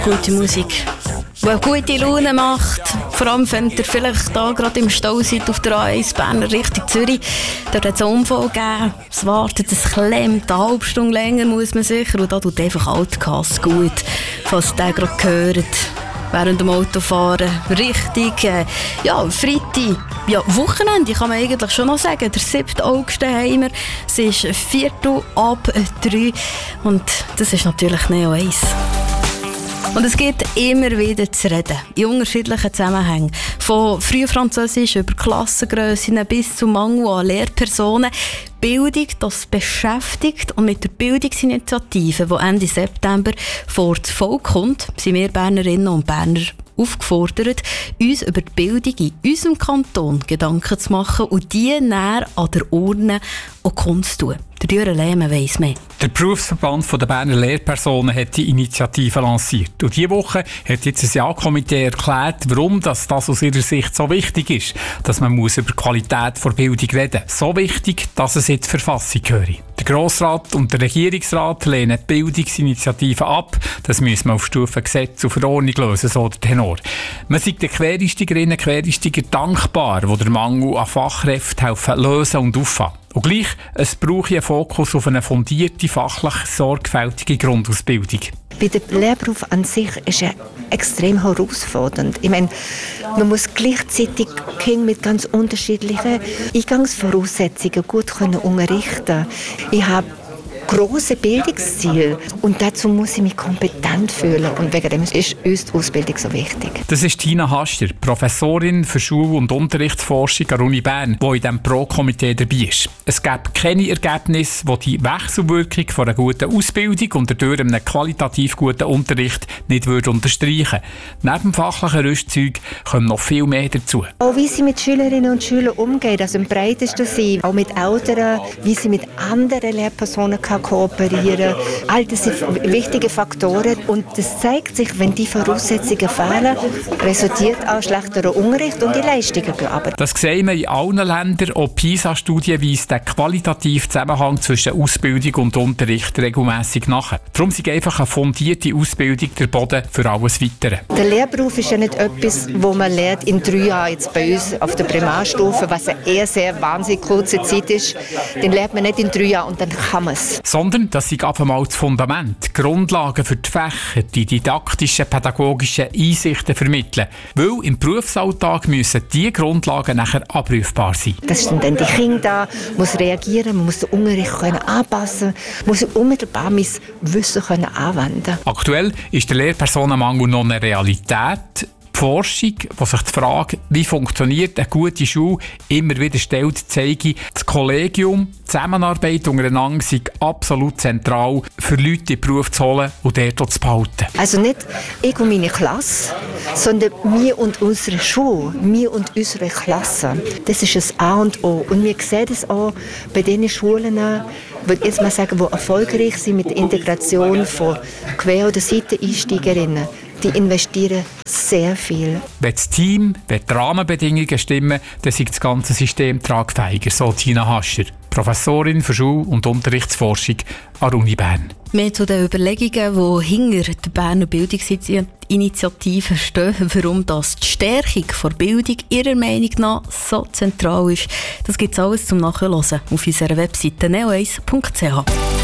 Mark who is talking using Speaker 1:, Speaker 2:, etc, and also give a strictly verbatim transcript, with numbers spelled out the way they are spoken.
Speaker 1: Gute Musik, die eine gute Laune macht. Vor allem, wenn ihr vielleicht da gerade im Stau seid auf der A eins Berner Richtung Zürich. Dort hat es einen Unfall gegeben. Es wartet, es klemmt. Eine halbe Stunde länger muss man sicher. Und da tut einfach Altgas gut, falls ihr den gerade hört. Während dem Autofahren. Richtig, äh, ja, Freitag, ja, Wochenende kann man eigentlich schon noch sagen. Der siebten August haben wir. Es ist Viertel ab drei. Und das ist natürlich Neo eins. Und es gibt immer wieder zu reden, in unterschiedlichen Zusammenhängen. Von Frühfranzösisch über Klassengrössen bis zum Mangel an Lehrpersonen. Bildung, das beschäftigt. Und mit der Bildungsinitiative, die Ende September vor das Volk kommt, sind wir Bernerinnen und Berner aufgefordert, uns über die Bildung in unserem Kanton Gedanken zu machen und die näher an der Urne auch kundzutun. Der Jürgen Lehmann weiss mehr.
Speaker 2: Der Berufsverband der Berner Lehrpersonen hat die Initiative lanciert. Und diese Woche hat jetzt ein Ja-Komitee erklärt, warum das, das aus ihrer Sicht so wichtig ist, dass man muss über die Qualität der Bildung reden muss. So wichtig, dass es in die Verfassung gehört. Der Grossrat und der Regierungsrat lehnen die Bildungsinitiative ab. Das müssen wir auf Stufe Gesetz und Verordnung lösen, so der Tenor. Man sind den Quereinsteigerinnen und Quereinsteiger dankbar, die den Mangel an Fachkräften helfen lösen und auffangen. Und gleich, es braucht einen Fokus auf eine fundierte, fachlich sorgfältige Grundausbildung.
Speaker 3: Bei dem Lehrberuf an sich ist er extrem herausfordernd. Ich meine, man muss gleichzeitig Kinder mit ganz unterschiedlichen Eingangsvoraussetzungen gut können unterrichten. Ich habe grosse Bildungsziele und dazu muss ich mich kompetent fühlen und wegen dem ist uns die Ausbildung so wichtig.
Speaker 2: Das ist Tina Hascher, Professorin für Schul- und Unterrichtsforschung an der Uni Bern, die in diesem Pro-Komitee dabei ist. Es gibt keine Ergebnisse, die die Wechselwirkung von einer guten Ausbildung und dadurch einem qualitativ guten Unterricht nicht würde unterstreichen. Neben dem fachlichen Rüstzeug kommt noch viel mehr dazu.
Speaker 3: Auch wie sie mit Schülerinnen und Schülern umgehen, also im breitesten Sinn, auch mit Eltern, wie sie mit anderen Lehrpersonen kann kooperieren. All das sind wichtige Faktoren und das zeigt sich, wenn die Voraussetzungen fehlen, resultiert auch schlechterer Unterricht und die Leistungen gehen runter.
Speaker 2: Das sehen wir in allen Ländern. Auch PISA-Studien weisen den qualitativen Zusammenhang zwischen Ausbildung und Unterricht regelmässig nach. Darum ist einfach eine fundierte Ausbildung der Boden für alles Weitere.
Speaker 3: Der Lehrberuf ist ja nicht etwas, wo man lernt in drei Jahren jetzt bei uns auf der Primarstufe, was eine eher sehr wahnsinnig kurze Zeit ist. Den lernt man nicht in drei Jahren und dann kann man es.
Speaker 2: Sondern das sind einfach mal das Fundament, die Grundlagen für die Fächer, die didaktischen, pädagogischen Einsichten vermitteln. Weil im Berufsalltag müssen diese Grundlagen nachher abrufbar sein.
Speaker 3: Das sind dann die Kinder da, muss reagieren, man muss den Unterricht können anpassen, muss unmittelbar mein Wissen können anwenden.
Speaker 2: Aktuell ist der Lehrpersonenmangel noch eine Realität. Die Forschung, die sich die Frage, wie funktioniert eine gute Schule, immer wieder stellt, zeige, das Kollegium, die Zusammenarbeit untereinander sind absolut zentral, für Leute in den Beruf zu holen und dort zu behalten.
Speaker 3: Also nicht ich und meine Klasse, sondern wir und unsere Schule, wir und unsere Klasse. Das ist das A und O. Und wir sehen das auch bei den Schulen, würde ich jetzt mal sagen, die erfolgreich sind mit der Integration von Quer- oder Seiteneinsteigerinnen. Die investieren sehr viel.
Speaker 2: Wenn das Team, wenn die Rahmenbedingungen stimmen, dann ist das ganze System tragfähiger, so Tina Hascher, Professorin für Schul- und Unterrichtsforschung an der Uni Bern.
Speaker 1: Mehr zu den Überlegungen, die hinter der Berner Bildungsinitiative stehen, warum das die Stärkung der Bildung ihrer Meinung nach so zentral ist, das gibt es alles zum Nachhören auf unserer Webseite neo eins punkt c h.